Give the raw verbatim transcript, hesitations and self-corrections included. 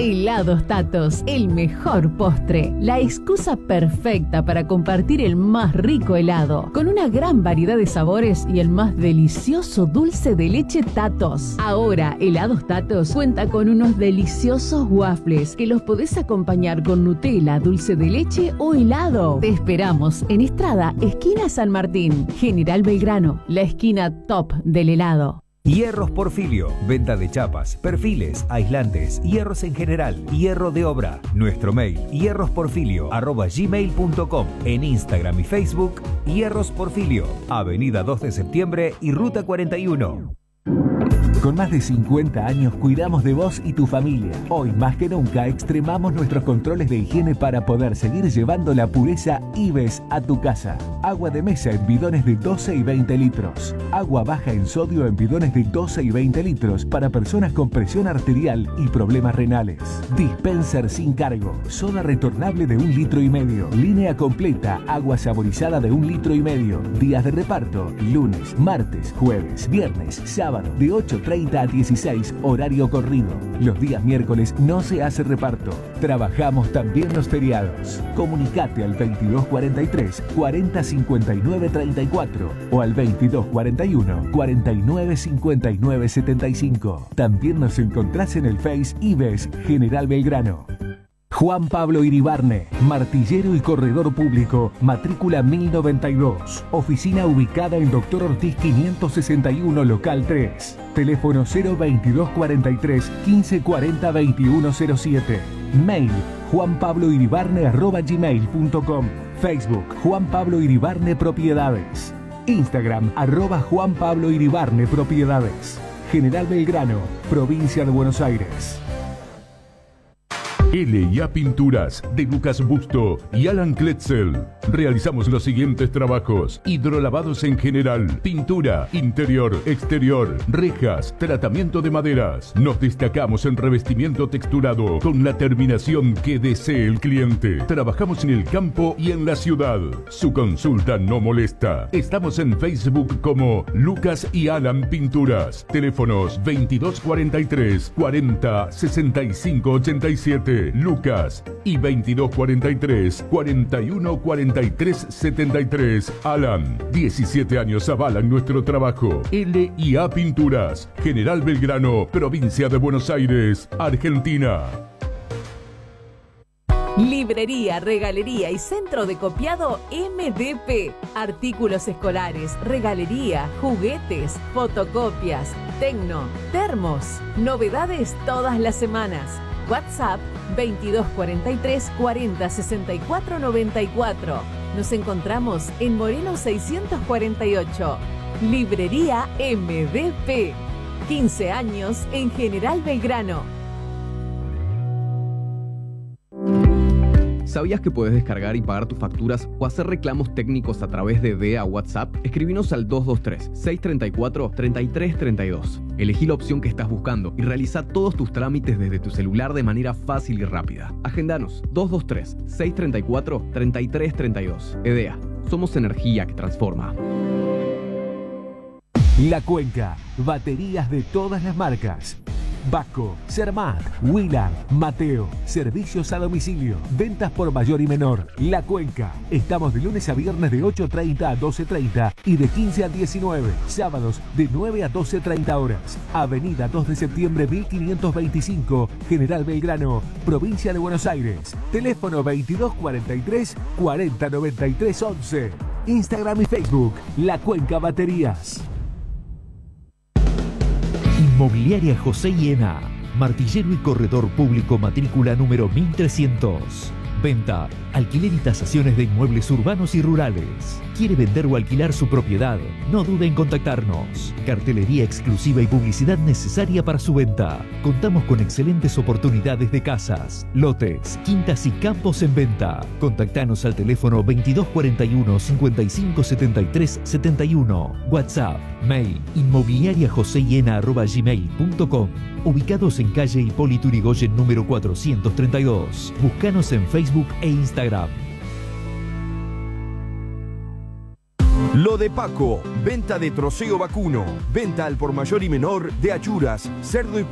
Helados Tatos, el mejor postre. La excusa perfecta para compartir el más rico helado. Con una gran variedad de sabores y el más delicioso dulce de leche Tatos. Ahora, Helados Tatos cuenta con unos deliciosos waffles que los podés acompañar con Nutella, dulce de leche o helado. Te esperamos en Estrada, esquina San Martín, General Belgrano, la esquina top del helado. Hierros Porfilio, venta de chapas, perfiles, aislantes, hierros en general, hierro de obra. Nuestro mail, hierrosporfilio arroba gmail punto com. En Instagram y Facebook, Hierros Porfilio, Avenida dos de septiembre y Ruta cuarenta y uno. Con más de cincuenta años cuidamos de vos y tu familia. Hoy más que nunca extremamos nuestros controles de higiene para poder seguir llevando la pureza Ives a tu casa. Agua de mesa en bidones de doce y veinte litros. Agua baja en sodio en bidones de doce y veinte litros para personas con presión arterial y problemas renales. Dispenser sin cargo. Soda retornable de un litro y medio. Línea completa. Agua saborizada de un litro y medio. Días de reparto. Lunes, martes, jueves, viernes, sábado de ocho treinta a dieciséis, horario corrido. Los días miércoles no se hace reparto. Trabajamos también los feriados. Comunicate al veintidós cuarenta y tres, cuarenta cincuenta y nueve treinta y cuatro o al veintidós cuarenta y uno, cuarenta y nueve cincuenta y nueve setenta y cinco. También nos encontrás en el Face Ives General Belgrano. Juan Pablo Iribarne, martillero y corredor público, matrícula mil noventa y dos. Oficina ubicada en Doctor Ortiz quinientos sesenta y uno, local tres. Teléfono cero veintidós cuarenta y tres, quince cuarenta veintiuno cero siete. Mail juanpabloiribarne arroba gmail punto com. Facebook Juan Pablo Iribarne Propiedades. Instagram arroba Juan Pablo Iribarne Propiedades. General Belgrano, provincia de Buenos Aires. L y A Pinturas de Lucas Busto y Alan Kletzel. Realizamos los siguientes trabajos: hidrolavados en general, pintura, interior, exterior, rejas, tratamiento de maderas. Nos destacamos en revestimiento texturado con la terminación que desee el cliente. Trabajamos en el campo y en la ciudad. Su consulta no molesta. Estamos en Facebook como Lucas y Alan Pinturas. Teléfonos veintidós cuarenta y tres, cuarenta sesenta y cinco ochenta y siete. Lucas y veintidós cuarenta y tres, cuarenta y uno cuarenta y tres setenta y tres. Alan, diecisiete años avalan nuestro trabajo. L y A Pinturas, General Belgrano, provincia de Buenos Aires, Argentina. Librería, regalería y centro de copiado M D P. Artículos escolares, regalería, juguetes, fotocopias, tecno, termos. Novedades todas las semanas. WhatsApp veintidós cuarenta y tres, cuarenta sesenta y cuatro noventa y cuatro. Nos encontramos en Moreno seiscientos cuarenta y ocho. Librería M D P. quince años en General Belgrano. ¿Sabías que puedes descargar y pagar tus facturas o hacer reclamos técnicos a través de D E A WhatsApp? Escribinos al dos dos tres, seis tres cuatro, tres tres tres dos. Elegí la opción que estás buscando y realiza todos tus trámites desde tu celular de manera fácil y rápida. Agendanos dos dos tres, seis tres cuatro, tres tres tres dos. E D E A, somos energía que transforma. La Cuenca, baterías de todas las marcas. Vasco, Cermat, Willa, Mateo, servicios a domicilio, ventas por mayor y menor. La Cuenca, estamos de lunes a viernes de ocho treinta a doce treinta y de quince a diecinueve, sábados de nueve a doce treinta horas. Avenida dos de septiembre mil quinientos veinticinco, General Belgrano, provincia de Buenos Aires. Teléfono veintidós cuarenta y tres, cuarenta noventa y tres once. Instagram y Facebook, La Cuenca Baterías. Inmobiliaria José Hiena, martillero y corredor público, matrícula número mil trescientos. Venta, alquiler y tasaciones de inmuebles urbanos y rurales. ¿Quiere vender o alquilar su propiedad? No dude en contactarnos. Cartelería exclusiva y publicidad necesaria para su venta. Contamos con excelentes oportunidades de casas, lotes, quintas y campos en venta. Contactanos al teléfono veintidós cuarenta y uno, cincuenta y cinco setenta y tres setenta y uno. WhatsApp, mail, inmobiliariajosehiena arroba gmail punto com. Ubicados en calle Hipólito Yrigoyen número cuatrocientos treinta y dos. Búscanos en Facebook e Instagram. Lo de Paco, venta de troceo vacuno, venta al por mayor y menor de achuras, cerdo y